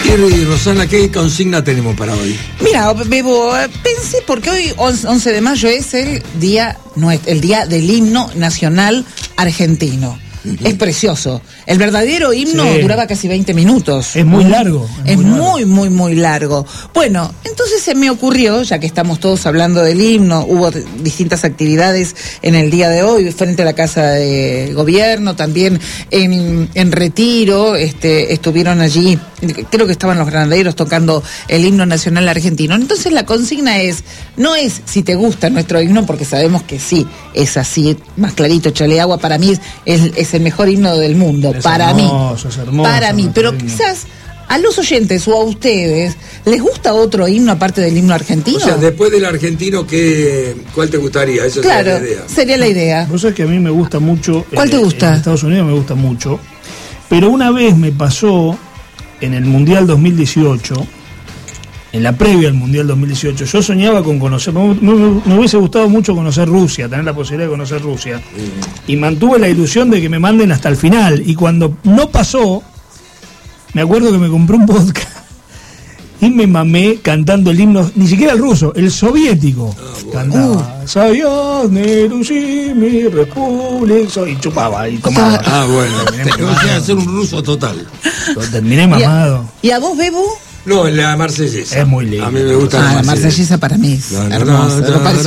Y Rosana, ¿qué consigna tenemos para hoy? Mira, Bebo, pensé, porque hoy 11 de mayo es el día del himno nacional argentino. Es precioso. El verdadero himno duraba casi 20 minutos. Es muy largo. Es muy largo. Bueno, entonces se me ocurrió, ya que estamos todos hablando del himno, hubo distintas actividades en el día de hoy, frente a la Casa de Gobierno, también en Retiro, estuvieron allí, creo que estaban los granaderos tocando el himno nacional argentino. Entonces la consigna no es si te gusta nuestro himno, porque sabemos que sí, es así, más clarito, Chale Agua, para mí es el mejor himno del mundo, es para hermoso, mí, pero quizás a los oyentes o a ustedes les gusta otro himno aparte del himno argentino. O sea, después del argentino, ¿cuál te gustaría? Eso claro, sería la idea. Vos sabés que a mí me gusta mucho. ¿Cuál te gusta? En Estados Unidos me gusta mucho, pero una vez me pasó en el Mundial 2018. En la previa al Mundial 2018, yo soñaba con conocer, me hubiese gustado mucho conocer Rusia, tener la posibilidad de conocer Rusia. Y mantuve la ilusión de que me manden hasta el final. Y cuando no pasó, me acuerdo que me compré un podcast y me mamé cantando el himno, ni siquiera el ruso, el soviético. Cantaba, Sayadne Rusi, mi república, y chupaba, y tomaba. Bueno, te voy a hacer un ruso total. Terminé mamado. ¿Y a vos, Bebo? No, la marsellesa. Es muy linda. A mí me gusta la marsellesa para mí es hermosa.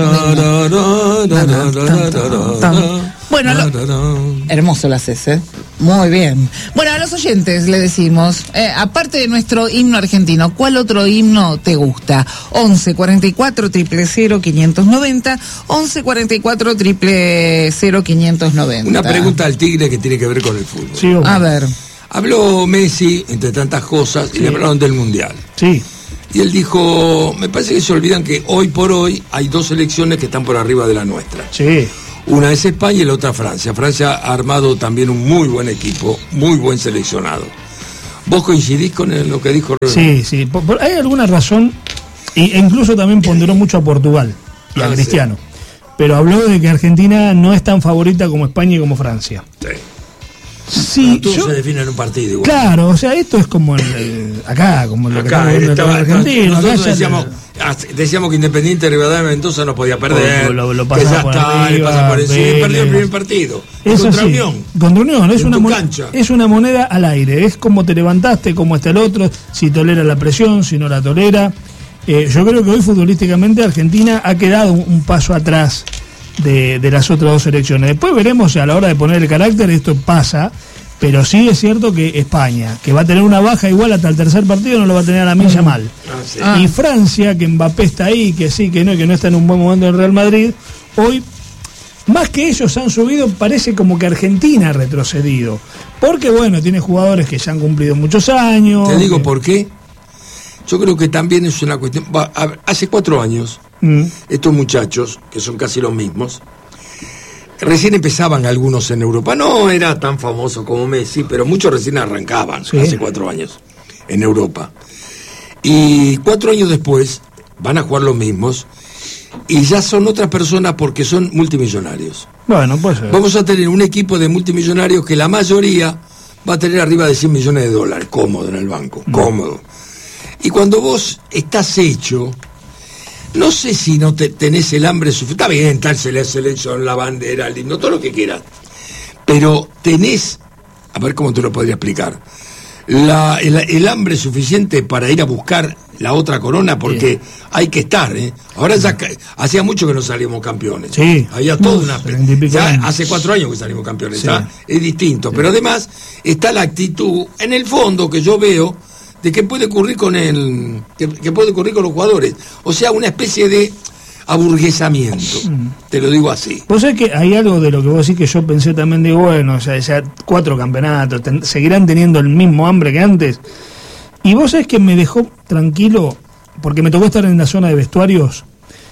Bueno, hermoso lo haces, ¿eh? Muy bien. Bueno, a los oyentes le decimos, aparte de nuestro himno argentino, ¿cuál otro himno te gusta? 11 44 000 590, 11 44 000 590. Una pregunta al Tigre que tiene que ver con el fútbol. Sí, a ver. Habló Messi, entre tantas cosas, y le hablaron del Mundial. Sí. Y él dijo, me parece que se olvidan que hoy por hoy hay dos selecciones que están por arriba de la nuestra. Sí. Una es España y la otra Francia. Francia ha armado también un muy buen equipo, muy buen seleccionado. ¿Vos coincidís con lo que dijo? Sí. Hay alguna razón, e incluso también ponderó mucho a Portugal y a Cristiano. Sí. Pero habló de que Argentina no es tan favorita como España y como Francia. Sí. Sí, todo se define en un partido igual. Claro, o sea, esto es como acá, como lo que estamos viendo en Argentina. Nosotros decíamos que Independiente Rivadavia de Mendoza no podía perder, lo que ya está, le pasa por encima, y perdió el primer partido. Contra Unión. Contra Unión, es una moneda al aire, es como te levantaste, como está el otro, si tolera la presión, si no la tolera. Yo creo que hoy futbolísticamente Argentina ha quedado un paso atrás de las otras dos selecciones. Después veremos a la hora de poner el carácter, esto pasa, pero sí es cierto que España, que va a tener una baja igual hasta el tercer partido, no lo va a tener a la milla mal. Y Francia, que Mbappé está ahí, que sí, que no está en un buen momento en el Real Madrid, hoy, más que ellos han subido, parece como que Argentina ha retrocedido. Porque bueno, tiene jugadores que ya han cumplido muchos años. Te digo por qué. Yo creo que también es una cuestión. Hace 4 años, estos muchachos, que son casi los mismos, recién empezaban algunos en Europa. No era tan famoso como Messi, pero muchos recién arrancaban, hace 4 años, en Europa. Y 4 años después, van a jugar los mismos, y ya son otras personas porque son multimillonarios. Bueno, pues vamos a tener un equipo de multimillonarios que la mayoría va a tener arriba de $100 millones, cómodo en el banco, cómodo. Y cuando vos estás hecho, no sé si no tenés el hambre suficiente. Está bien, tal la selección, la bandera, el himno, todo lo que quieras. Pero tenés, a ver cómo te lo podría explicar, el hambre suficiente para ir a buscar la otra corona, porque hay que estar, ¿eh? Ahora ya hacía mucho que no salíamos campeones. Sí. Había toda una... Ya hace 4 años que salimos campeones, es distinto. Pero además está la actitud, en el fondo, que yo veo, de qué puede ocurrir que puede ocurrir con los jugadores. O sea, una especie de aburguesamiento. Te lo digo así. Vos sabés que hay algo de lo que vos decís que yo pensé también, digo, bueno, o sea, ya 4 campeonatos, seguirán teniendo el mismo hambre que antes. Y vos sabés que me dejó tranquilo, porque me tocó estar en la zona de vestuarios,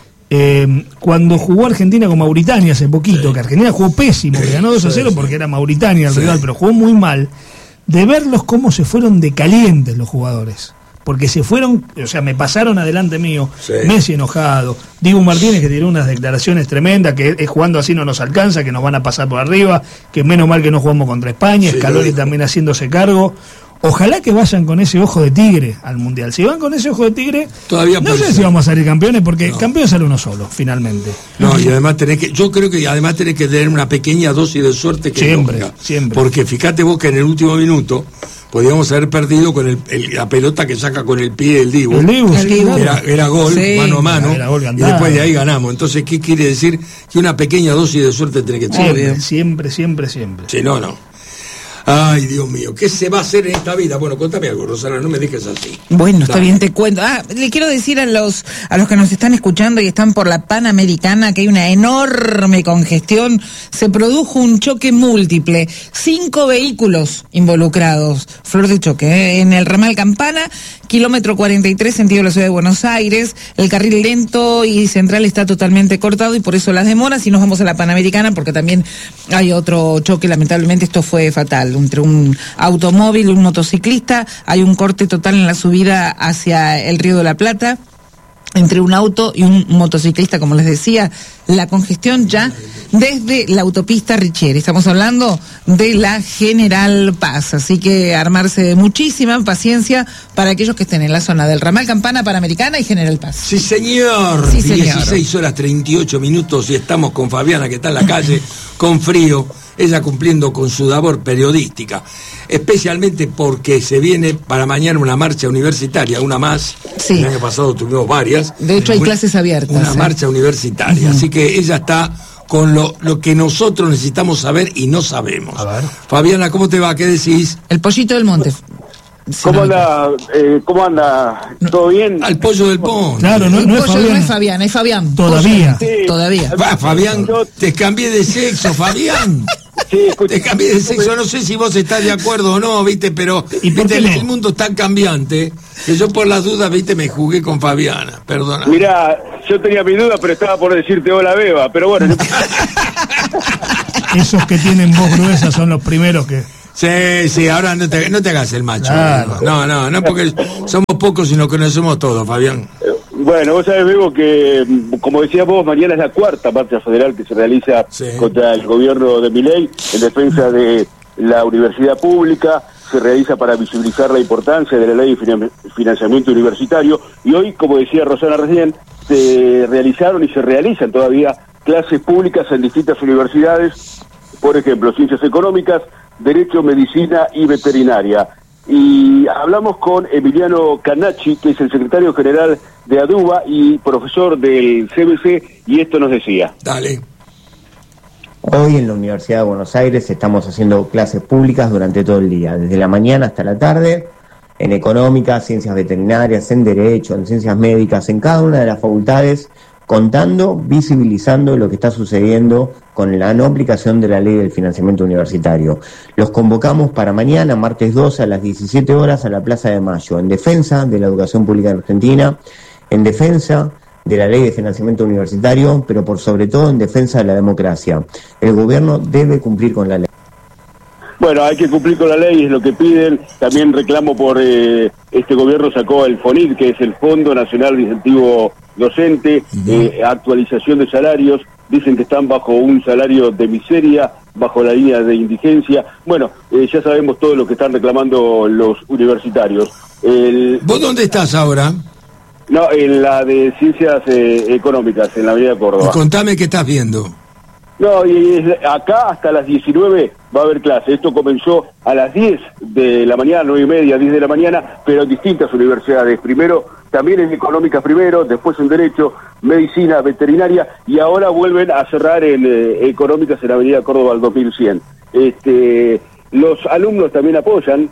cuando jugó Argentina con Mauritania hace poquito, que Argentina jugó pésimo, que ganó 2-0 porque era Mauritania el rival, pero jugó muy mal. De verlos cómo se fueron de calientes los jugadores, porque se fueron, o sea, me pasaron adelante mío, Messi enojado, Dibu Martínez que tiró unas declaraciones tremendas, que jugando así no nos alcanza, que nos van a pasar por arriba, que menos mal que no jugamos contra España, Scaloni también haciéndose cargo. Ojalá que vayan con ese ojo de tigre al Mundial. Si van con ese ojo de tigre, todavía no sé si vamos a salir campeones, porque campeón sale uno solo, finalmente. No, y además yo creo que además tenés que tener una pequeña dosis de suerte que siempre. Porque fíjate vos que en el último minuto podíamos haber perdido con la pelota que saca con el pie el Dibu. Era gol, mano a mano, y después de ahí ganamos. Entonces, ¿qué quiere decir? Que una pequeña dosis de suerte tiene que tener. Siempre. Sí, no. Ay, Dios mío, ¿qué se va a hacer en esta vida? Bueno, contame algo, Rosana, no me dejes así. Bueno, está bien, te cuento. Le quiero decir a los que nos están escuchando y están por la Panamericana que hay una enorme congestión. Se produjo un choque múltiple, 5 vehículos involucrados, flor de choque, en el ramal Campana, kilómetro 43, sentido de la ciudad de Buenos Aires. El carril lento y central está totalmente cortado y por eso las demoras. Y nos vamos a la Panamericana porque también hay otro choque, lamentablemente esto fue fatal. Entre un automóvil y un motociclista, hay un corte total en la subida hacia el Río de la Plata, entre un auto y un motociclista, como les decía, la congestión ya desde la autopista Richieri. Estamos hablando de la General Paz, así que armarse de muchísima paciencia para aquellos que estén en la zona del ramal Campana, Panamericana y General Paz. Sí, señor. 16:38 y estamos con Fabiana, que está en la calle con frío, ella cumpliendo con su labor periodística, especialmente porque se viene para mañana una marcha universitaria, una más. Sí. El año pasado tuvimos varias. De hecho hay clases abiertas. Una marcha universitaria, así que ella está con lo que nosotros necesitamos saber y no sabemos. A ver. Fabiana, ¿cómo te va? ¿Qué decís? El pollito del monte. ¿Cómo anda? ¿Cómo anda? ¿Todo bien? Al pollo del Ponte. Claro, no es Fabián. No es Fabián, es Fabián. Todavía. Sí. Todavía. Fabián, te cambié de sexo, Fabián. Sí, escucha, te cambié de sexo, no sé si vos estás de acuerdo o no, viste, pero viste, el mundo es tan cambiante que yo por las dudas, viste, me jugué con Fabiana, perdona. Mirá, yo tenía mi duda, pero estaba por decirte hola, Beba, pero bueno. Esos que tienen voz gruesa son los primeros que... Sí, ahora no te hagas el macho. Claro. No, porque somos pocos y nos conocemos todos, Fabián. Bueno, vos sabés, Bebo, que, como decías vos, mañana es la cuarta marcha federal que se realiza contra el gobierno de Milei en defensa de la universidad pública. Se realiza para visibilizar la importancia de la ley de financiamiento universitario. Y hoy, como decía Rosana recién, se realizaron y se realizan todavía clases públicas en distintas universidades, por ejemplo, ciencias económicas, derecho, medicina y veterinaria. Y hablamos con Emiliano Canacci, que es el secretario general de ADUBA y profesor del CBC, y esto nos decía. Dale. Hoy en la Universidad de Buenos Aires estamos haciendo clases públicas durante todo el día, desde la mañana hasta la tarde, en económica, ciencias veterinarias, en derecho, en ciencias médicas, en cada una de las facultades, contando, visibilizando lo que está sucediendo con la no aplicación de la ley del financiamiento universitario. Los convocamos para mañana, martes 2 a las 17 horas, a la Plaza de Mayo, en defensa de la educación pública en Argentina, en defensa de la ley de financiamiento universitario, pero por sobre todo en defensa de la democracia. El gobierno debe cumplir con la ley. Bueno, hay que cumplir con la ley, es lo que piden. También reclamo por este gobierno sacó el FONID, que es el Fondo Nacional de Incentivo Docente, actualización de salarios. Dicen que están bajo un salario de miseria, bajo la línea de indigencia. Bueno, ya sabemos todo lo que están reclamando los universitarios. ¿Vos dónde estás ahora? No, en la de Ciencias Económicas, en la Avenida Córdoba. Y contame qué estás viendo. No, y acá hasta las 19 va a haber clase. Esto comenzó a las 10 de la mañana, 9:30, 10 de la mañana, pero en distintas universidades. Primero, también en Económicas primero, después en Derecho, Medicina, Veterinaria, y ahora vuelven a cerrar en Económicas en la Avenida Córdoba al 2100. Los alumnos también apoyan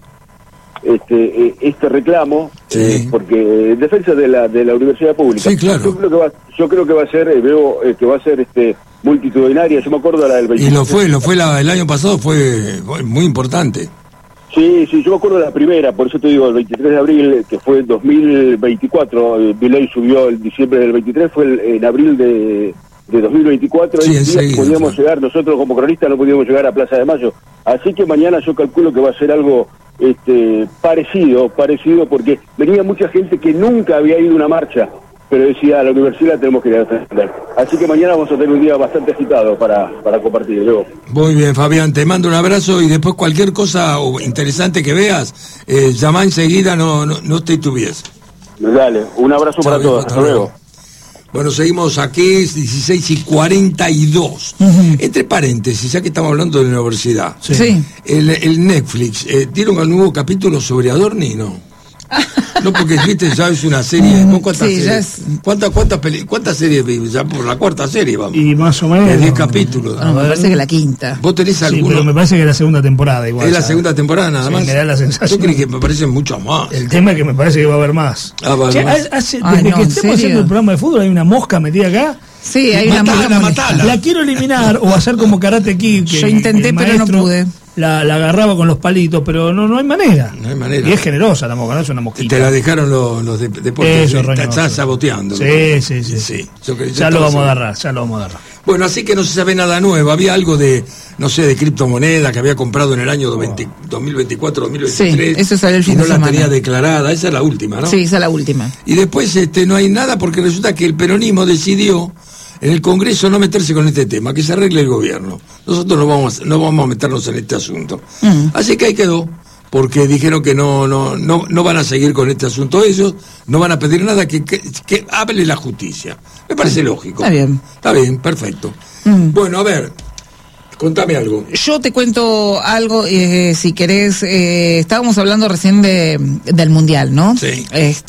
este reclamo, porque en defensa de la universidad pública. Sí, claro. Yo creo que va a ser, veo que va a ser multitudinaria. Yo me acuerdo de la del 23. Y lo fue el año pasado, fue muy importante. Sí, yo me acuerdo de la primera, por eso te digo, el 23 de abril, que fue 2024, Milei subió el diciembre del 23, fue en abril de 2024, sí, podíamos llegar, nosotros como cronistas no podíamos llegar a Plaza de Mayo, así que mañana yo calculo que va a ser algo parecido, porque venía mucha gente que nunca había ido a una marcha pero decía, a la universidad tenemos que defender. Así que mañana vamos a tener un día bastante agitado para compartir. Luego. Muy bien, Fabián, te mando un abrazo y después cualquier cosa interesante que veas, llama enseguida, no te tuvies. Dale, un abrazo para todos. Hasta luego. Bueno, seguimos aquí, 16:42. Entre paréntesis, ya que estamos hablando de la universidad. Sí. El Netflix, ¿dieron un nuevo capítulo sobre Adorni? No. No, porque viste, ya es una serie. ¿Cuántas series? ¿Cuántas series vives? Ya por la cuarta serie vamos. Y más o menos. 10 capítulos. No, me parece que la quinta. ¿Vos tenés alguno? Sí, pero me parece que es la segunda temporada igual. Es la segunda temporada nada más. Me da la sensación. Yo creo que me parecen muchos más. El tema es que me parece que va a haber más. Va a haber más. Desde que estemos haciendo el programa de fútbol hay una mosca metida acá. Sí, hay una mosca. La quiero eliminar o hacer como Karate Kid. Yo intenté, pero no pude. La agarraba con los palitos, pero no hay manera. No hay manera. Y es generosa la mosca, no es una mosquita. Te la dejaron los deportes. Estás saboteando. Sí. Ya lo vamos a agarrar. Bueno, así que no se sabe nada nuevo. Había algo de criptomoneda que había comprado en el año 2024, 2023. Sí, eso salió el fin de semana. Y no la tenía declarada. Esa es la última, ¿no? Sí, esa es la última. Y después no hay nada porque resulta que el peronismo decidió en el Congreso no meterse con este tema, que se arregle el gobierno. Nosotros no vamos a meternos en este asunto. Así que ahí quedó, porque dijeron que no van a seguir con este asunto ellos, no van a pedir nada, que hable la justicia. Me parece lógico. Está bien, perfecto. Bueno, a ver, contame algo. Yo te cuento algo, si querés. Estábamos hablando recién del Mundial, ¿no? Sí.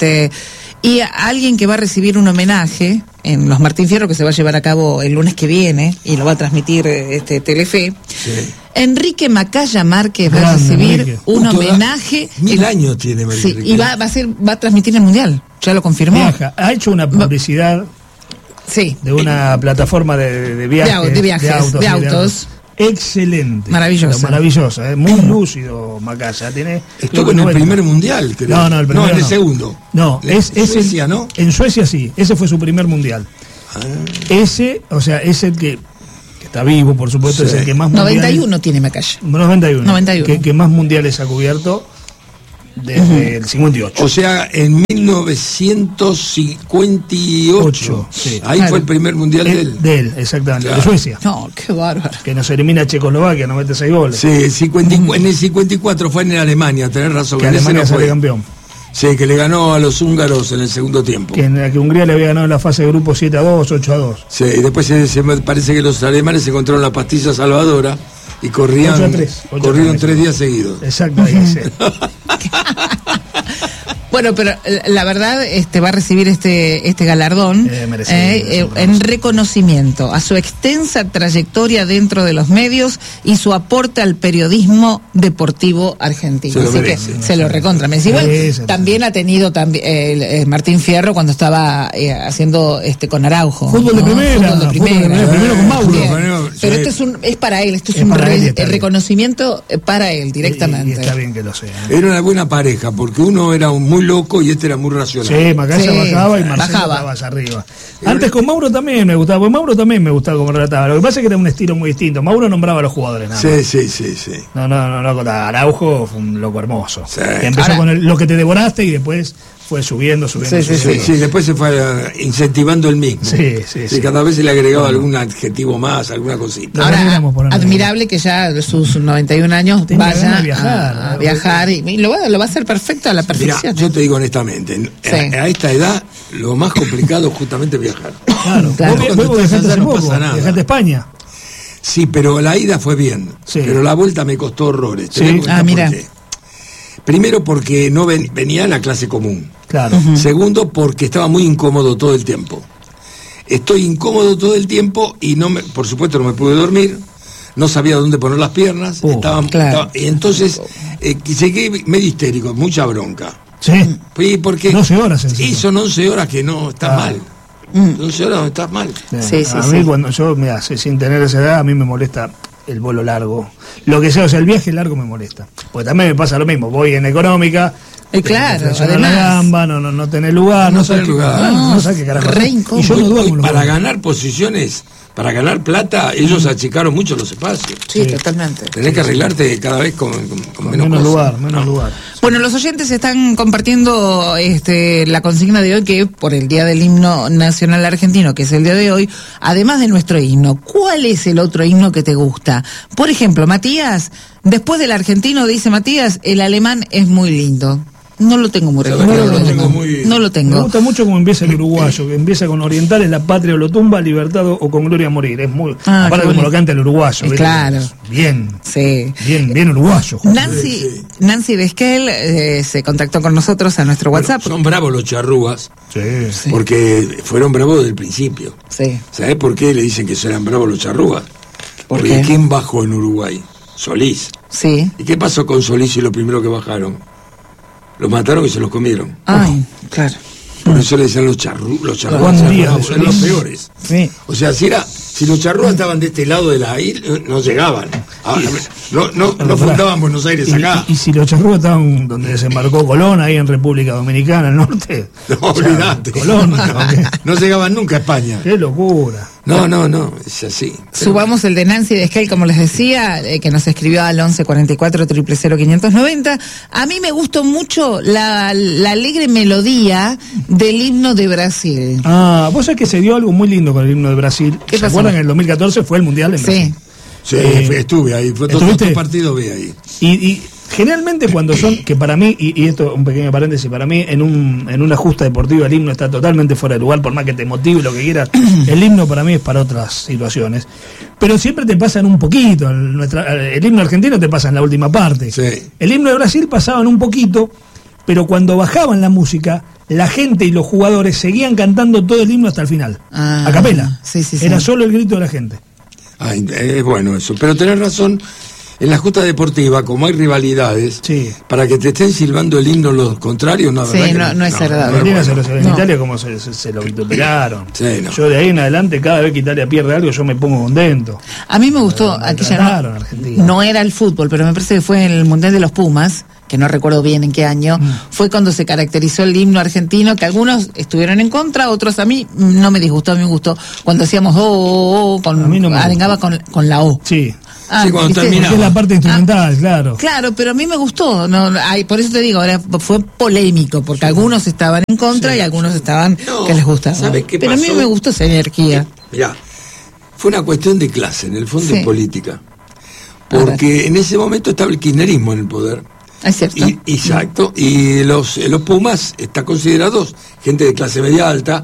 Y a alguien que va a recibir un homenaje en los Martín Fierro, que se va a llevar a cabo el lunes que viene, y lo va a transmitir Telefe. Sí. Enrique Macaya Márquez va a recibir un homenaje. 1000 años tiene María. Sí, y va a transmitir el Mundial, ya lo confirmó. Ha hecho una publicidad de una plataforma de viajes, de autos. Excelente. Maravillosa. Muy lúcido Macaya. Estuvo en el primer mundial, creo. No, el primero en el segundo. No, en Suecia, ¿no? En Suecia sí, ese fue su primer mundial. Ese, es el que está vivo, por supuesto, es el que más mundiales... 91 tiene Macaya. 91. Que más mundiales ha cubierto desde el 58. O sea, en 1958. Sí. Ahí fue el primer mundial de él, exactamente, de Suecia. No, qué bárbaro. Que nos elimina Checoslovaquia, nos mete 6 goles. Sí, en el 54 fue en Alemania, tenés razón. Que Alemania sale campeón. Sí, que le ganó a los húngaros en el segundo tiempo. Que Hungría le había ganado en la fase de grupo 7-2, 8-2. Sí, y después parece que los alemanes se encontraron la pastilla salvadora y corrieron 3 días seguidos. Exacto, ahí es. Bueno, pero la verdad va a recibir este galardón en reconocimiento a su extensa trayectoria dentro de los medios y su aporte al periodismo deportivo argentino. Así que se lo recontra. También ha tenido Martín Fierro cuando estaba haciendo con Araujo. Fútbol de primera. Primero con Mauro. Pero esto es para él, esto es un reconocimiento para él directamente. Y está bien que lo sea. Era una buena pareja, porque uno era muy loco y este era muy racional. Sí, Macaya bajaba y Marcelo estaba allá arriba. Antes con Mauro también me gustaba, porque Mauro también me gustaba como relataba. Lo que pasa es que era un estilo muy distinto. Mauro nombraba a los jugadores nada más. Sí. No, Araujo fue un loco hermoso. Sí. Empezó con lo que te devoraste y después fue subiendo. Sí, después se fue incentivando el mismo. Sí. Cada vez se le agregaba algún adjetivo más, alguna cosita. Ahora, admirable que ya a sus 91 años vaya a viajar y lo va a hacer perfecto, a la perfección. Mirá, yo te digo honestamente, a esta edad lo más complicado es justamente viajar. Claro. Vos viajaste hace poco, viajaste a España. Sí, pero la ida fue bien, pero la vuelta me costó horrores. Mira. Primero porque no venía a la clase común. Claro. Segundo porque estaba muy incómodo todo el tiempo. Estoy incómodo todo el tiempo y por supuesto no me pude dormir, no sabía dónde poner las piernas, y entonces llegué medio histérico, mucha bronca. Sí. Porque 12 horas encima. son 11 horas que no está mal. 11 horas no estás mal. A mí cuando yo, sin tener esa edad, a mí me molesta el vuelo largo. Lo que sea, el viaje largo me molesta. Porque también me pasa lo mismo, voy en económica. Claro, además. La gamba, no tenés lugar. No sabes qué carajo. Y yo no duermo. Para ganar posiciones, para ganar plata, ellos achicaron mucho los espacios. Sí, totalmente. Tenés que arreglarte cada vez con menos lugar. Bueno, los oyentes están compartiendo la consigna de hoy, que por el Día del Himno Nacional Argentino, que es el día de hoy, además de nuestro himno, ¿cuál es el otro himno que te gusta? Por ejemplo, Matías, después del argentino, dice Matías, el alemán es muy lindo. No lo tengo muy registrado. No lo tengo. Me gusta mucho cómo empieza el uruguayo, que empieza con Orientales, la patria o lo tumba, libertad o con gloria a morir. Es muy. Aparte como lo canta el uruguayo. Claro. Bien. Sí. Bien uruguayo. Nancy Desquel se contactó con nosotros a nuestro WhatsApp. Son bravos los charrúas. Sí. Porque fueron bravos desde el principio. Sí. ¿Sabés por qué le dicen que eran bravos los charrúas? Porque ¿quién bajó en Uruguay? Solís. Sí. ¿Y qué pasó con Solís y lo primero que bajaron? Los mataron y se los comieron. Ay, claro. Por eso le decían los charrúas. Son los peores. Sí. O sea, si los charrúas estaban de este lado de la isla, no llegaban. No fundaban Buenos Aires acá. Y si los charrúas estaban donde desembarcó Colón, ahí en República Dominicana, al norte. No, olvidate. Colón. No llegaban nunca a España. Qué locura. No, es así. Subamos el de Nancy Desquel, como les decía, que nos escribió al 1144 000 590. A mí me gustó mucho la alegre melodía del himno de Brasil. Vos sabés que se dio algo muy lindo con el himno de Brasil. ¿Qué pasó? ¿Se acuerdan? En el 2014 fue el Mundial en Brasil. Sí, estuve ahí. Fue todo partido vi ahí. Y generalmente cuando son, que para mí, y esto un pequeño paréntesis, para mí en una justa deportiva el himno está totalmente fuera de lugar, por más que te motive lo que quieras, el himno para mí es para otras situaciones. Pero siempre te pasan un poquito, el himno argentino te pasa en la última parte. Sí. El himno de Brasil pasaban un poquito, pero cuando bajaban la música, la gente y los jugadores seguían cantando todo el himno hasta el final, a capela. Sí. Era solo el grito de la gente. Es bueno eso, pero tenés razón. En la justa deportiva, como hay rivalidades, para que te estén silbando el himno los contrarios, no es agradable. En Italia como se lo vituperaron. Sí, no. Yo de ahí en adelante, cada vez que Italia pierde algo, yo me pongo contento. A mí me gustó, no era el fútbol, pero me parece que fue en el Mundial de los Pumas, que no recuerdo bien en qué año, fue cuando se caracterizó el himno argentino, que algunos estuvieron en contra, otros a mí no me disgustó, a mí me gustó cuando hacíamos arengaba con la O. Sí. Cuando terminaba. Es la parte instrumental, claro. Claro, pero a mí me gustó. Por eso te digo, fue polémico, porque algunos estaban en contra y algunos estaban que les gustaba. ¿Sabes qué pero pasó? A mí me gustó esa energía. Mirá, fue una cuestión de clase, en el fondo de política. Porque en ese momento estaba el kirchnerismo en el poder. Es cierto. Exacto. Y los Pumas están considerados gente de clase media alta,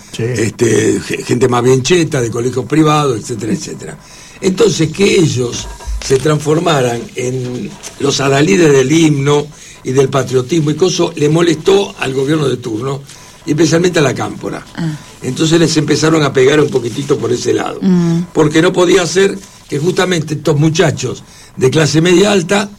gente más bien cheta, de colegios privados, etcétera, etcétera. Entonces, que ellos se transformaran en los adalides del himno y del patriotismo y cosas, le molestó al gobierno de turno, y especialmente a la Cámpora. Entonces les empezaron a pegar un poquitito por ese lado. Porque no podía ser que justamente estos muchachos de clase media alta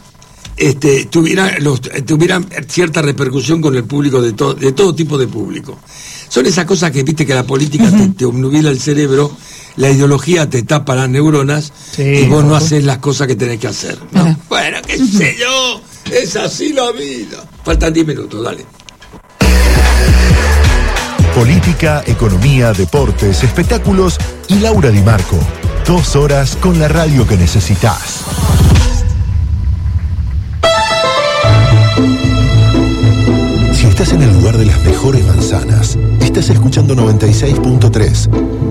tuvieran cierta repercusión con el público de todo tipo de público. Son esas cosas que viste que la política te obnubila el cerebro, la ideología te tapa las neuronas y vos no haces las cosas que tenés que hacer, ¿no? Bueno, qué sé yo, es así la vida. Faltan 10 minutos, dale. Política, economía, deportes, espectáculos y Laura Di Marco. 2 horas con la radio que necesitas. Si estás en el lugar de las mejores manzanas, estás escuchando 96.3.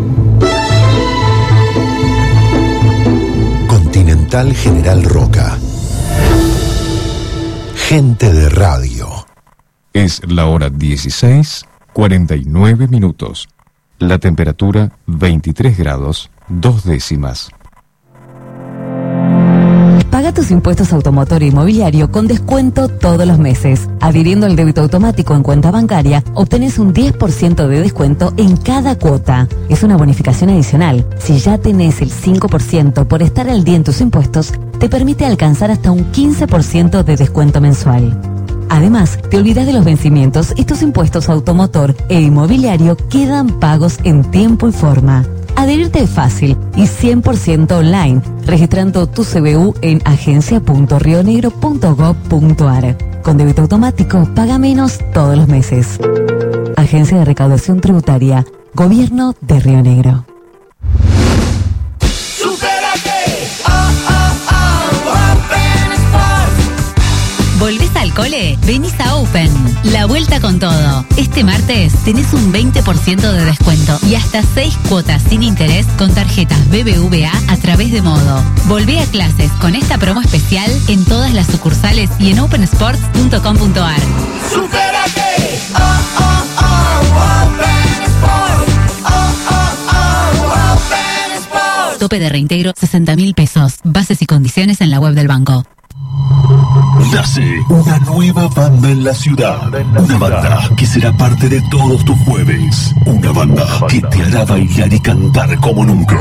Continental General Roca. Gente de radio. Es la hora 16:49. La temperatura 23 grados 2 décimas. Paga tus impuestos automotor e inmobiliario con descuento todos los meses. Adhiriendo al débito automático en cuenta bancaria, obtenés un 10% de descuento en cada cuota. Es una bonificación adicional. Si ya tenés el 5% por estar al día en tus impuestos, te permite alcanzar hasta un 15% de descuento mensual. Además, te olvidas de los vencimientos y tus impuestos automotor e inmobiliario quedan pagos en tiempo y forma. Adherirte es fácil y 100% online, registrando tu CBU en agencia.rionegro.gov.ar. Con débito automático, paga menos todos los meses. Agencia de Recaudación Tributaria, Gobierno de Río Negro. ¡Supérate! Open Sports. ¿Volvés al cole? Venís a Open. La vuelta con todo. Este martes tenés un 20% de descuento y hasta 6 cuotas sin interés con tarjetas BBVA a través de Modo. Volvé a clases con esta promo especial en todas las sucursales y en opensports.com.ar. ¡Supérate! Open Sport. Open Sport. Tope de reintegro 60.000 pesos. Bases y condiciones en la web del banco. Nace una nueva banda en la ciudad. Una banda que será parte de todos tus jueves. Una banda que te hará bailar y cantar como nunca.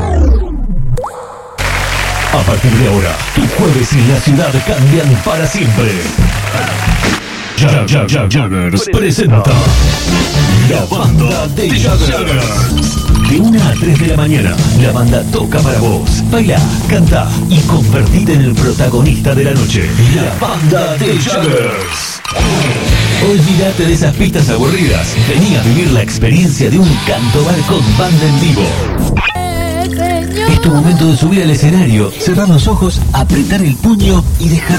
A partir de ahora, tus jueves en la ciudad cambian para siempre. Jaggers presenta la banda de Jaggers. De 1 a 3 de la mañana, la banda toca para vos. Baila, canta y convertite en el protagonista de la noche. La banda de Jaggers. Olvídate de esas pistas aburridas. Vení a vivir la experiencia de un cantobar con banda en vivo. Es tu momento de subir al escenario, cerrar los ojos, apretar el puño y dejar